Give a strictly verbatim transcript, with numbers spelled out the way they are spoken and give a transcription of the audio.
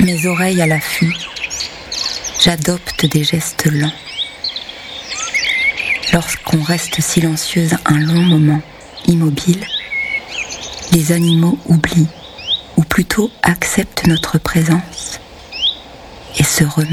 Mes oreilles à l'affût, j'adopte des gestes lents. Lorsqu'on reste silencieuse un long moment, immobile, les animaux oublient, ou plutôt acceptent notre présence et se remettent